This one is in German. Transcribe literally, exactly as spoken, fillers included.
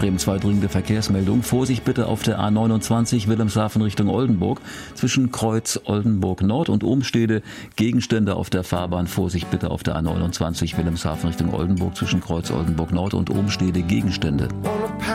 Bremen zwei dringende Verkehrsmeldungen. Vorsicht bitte auf der A neunundzwanzig Wilhelmshaven Richtung Oldenburg zwischen Kreuz Oldenburg Nord und Umstede. Gegenstände auf der Fahrbahn. Vorsicht bitte auf der A neunundzwanzig Wilhelmshaven Richtung Oldenburg zwischen Kreuz Oldenburg Nord und Umstede. Gegenstände.